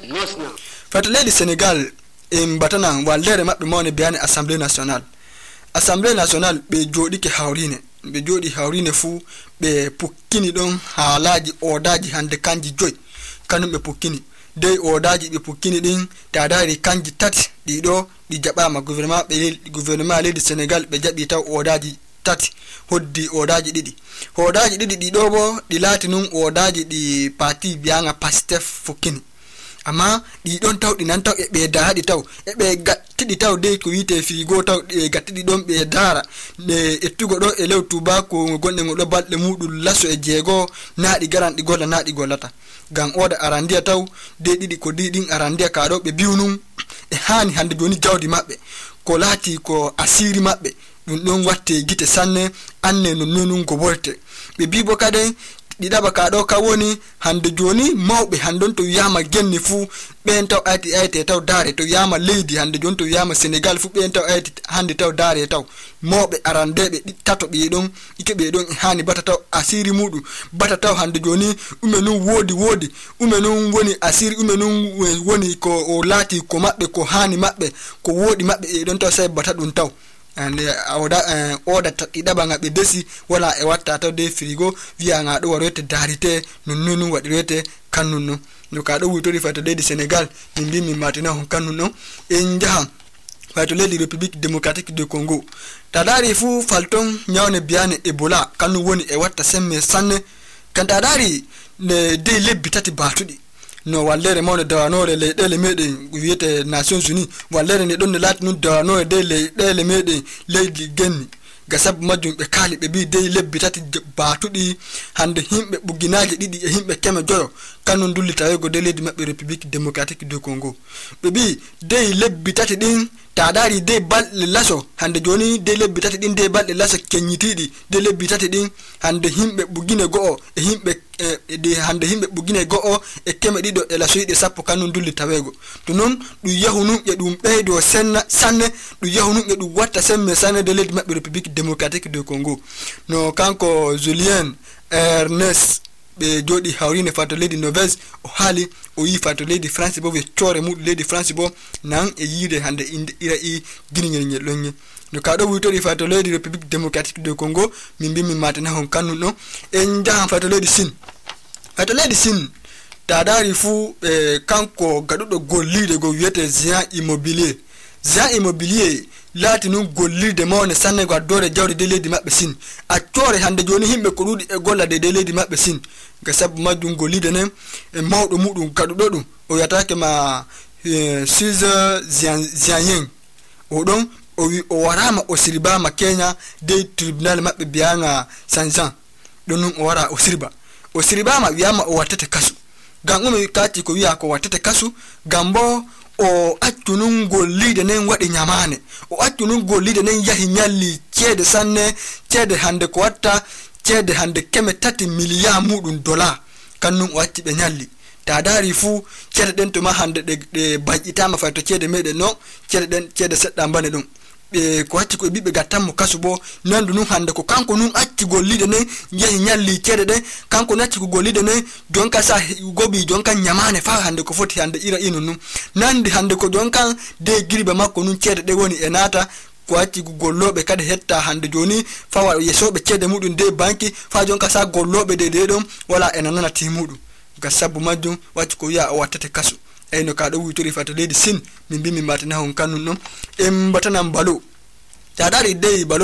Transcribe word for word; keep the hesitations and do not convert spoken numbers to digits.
nosna fatale di Senegal en batana wallere mabbe mawne biane assemblée nationale assemblée nationale be jodi ke hawrine be jodi hawrine fu be pukkini don halaji odaji hande kanji joy kanum be pukkini dey odaji be pukkini din tadari kanji tati dido di jabama gouvernement be gouvernement le di Senegal be jabi taw odaji tati hoddi odaji didi odaji didi dido bo di lati nun odaji di parti bianga Pastef fukkini ama di don taw di nan taw e be daadi taw e be gattidi taw de ko wite figo taw e gattidi don be dara ne ettugo do e lew tuba ko gonde ngodo balde mudul laso e jeego naadi garandi golla naadi gollata gam oda arandia taw de didi ko didin arandia ka do be biwnum e hani hande joni jawdi mabbe ko lati ko asiri mabbe dum don watte gite sanne anne no nonun go bolte be bibo kade didaba ka do ka woni hande joni mawbe handon to yama genni fu ben taw ati ati taw dare to yama leydi hande jon to yama Senegal fu ben taw ati hande taw dare taw mawbe arandebe tato be don ike be don hani bata taw asiri mudu bata taw hande joni umenu wodi wodi umenu woni asiri umenu woni ko o lati ko mabbe ko hani mabbe ko wodi mabbe e don taw sai bata dun taw ande awda oda didaba ngabe desi wala e watta taw de frigo wi'a nga do warete darite nonnonu wadirete kannunno no ka do wutori fato de Senegal min bi min matina hon kannunno en jaha fato le République démocratique du Congo tadari fu falton nyawne biane Ebola kanu woni e watta semme sanne kan tadari ne de lebbi tati batudi no wallere mawne dawanore le dele meden wiete Nations Unies wallere ne don ne lati nun dawanore de le dele meden leydi genni gasab majum be kali be bi de lebbi tati batudi hande himbe buginaaje didi e himbe keme joyo kanon dullita yego de leydi mabbe République démocratique du Congo be bi de lebbi tati din tadari de balle laso hande joni de lebbi tati din de balle laso kenyitidi de lebbi tati din hande himbe bugine go e himbe e de hande himbe bugine go e keme dido e laso yide sappo kanon dullita wego to non du yahunu e dum beydo senna sanne du yahunu e dum watta semme sanne de leydi mabbe République démocratique du Congo no kanko Julien Ernest be jodi hawrine fato leydi Norvège o hali o yi fato leydi France bo we chore mu leydi France bo nan e yide hande inde ira i giningel ngel lonye no ka do wutori fato leydi République démocratique du Congo min bi min matana hon kanu no en jahan fato leydi Sin fato leydi Sin tadari fu e kanko gadudo gollide go wiete Zian Immobilier Zian Immobilier lati nun gollide mawne sanne go dore jawde de leydi mabbe Sin a chore hande joni himbe ko dudi e golla de de leydi mabbe Sin ga sabu majum gollide ne e mawdo mudum gadudo dum o yatake ma Caesar Zian o don o wi o warama o siriba ma Kenya de tribunal mabbe bianga Sanjan don nun o wara o siriba o siriba ma wiyama o watete kasu gam umi kati ko wiya ko watete kasu gambo o actunun gollide nen wadi nyamane o actunun gollide nen yahi nyalli cede sanne cede hande ko watta cede hande keme tati milliard mudun dollar kannun o watti be nyalli tadari fu cede den to ma hande de, de bajitama fa to cede mede no cede den cede sedda bane dum be ko watti ko bibe gattam mo kasubo nandu nun hande ko kanko nun acci gollide ne yahi nyalli cede de kanko nacci ko gollide ne jonka sa gobi jonka nyamane fa hande ko foti hande ira inunu nandi hande ko jonka de giribe makko nun cede de woni e nata ko acci gollobe kada hetta hande joni fa wa yesobe cede mudun de banki fa jonka sa gollobe de de dum wala enanana timudum ga sabu majum watti ko ya o wattete kasu ayno ka do wutori fato leydi Sin min bi min matina hon kanun non em batana balo tadari de balo